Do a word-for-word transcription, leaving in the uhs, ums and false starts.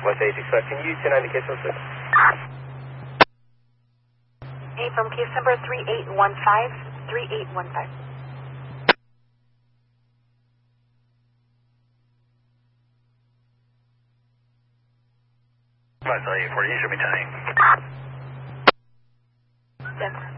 West eighty six, can you turn on the case number? Hey, from case number three eight one five, three eight one five. I'll tell you, for you should be telling. Yes.